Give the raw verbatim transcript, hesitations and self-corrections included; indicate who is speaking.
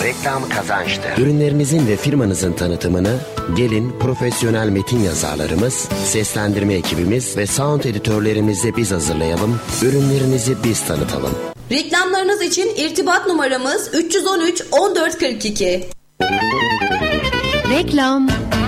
Speaker 1: Reklam kazançtır.
Speaker 2: Ürünlerinizin ve firmanızın tanıtımını gelin profesyonel metin yazarlarımız, seslendirme ekibimiz ve sound editörlerimizle biz hazırlayalım. Ürünlerinizi biz tanıtalım.
Speaker 3: Reklamlarınız için irtibat numaramız üç yüz on üç on dört kırk iki.
Speaker 4: Reklam